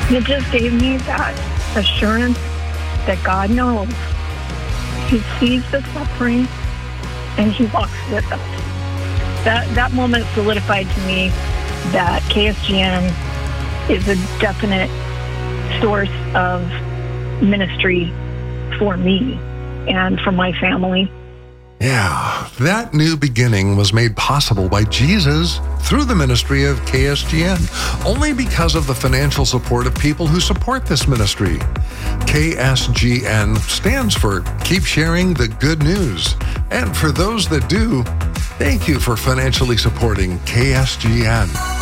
It just gave me that assurance that God knows. He sees the suffering and he walks with us. That moment solidified to me that KSGN is a definite source of ministry for me and for my family. Yeah, that new beginning was made possible by Jesus through the ministry of KSGN, only because of the financial support of people who support this ministry. KSGN stands for Keep Sharing the Good News. And for those that do, thank you for financially supporting KSGN.